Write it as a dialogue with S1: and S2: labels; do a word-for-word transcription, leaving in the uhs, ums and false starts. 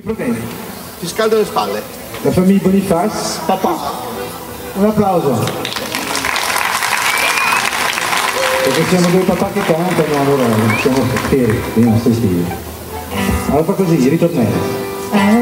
S1: Va bene.
S2: Ti scaldo le spalle.
S1: La famiglia Bonifaz, papà. Un applauso. Perché siamo due papà che cantano, allora siamo fieri dei nostri figli. Allora fa così, ritornello.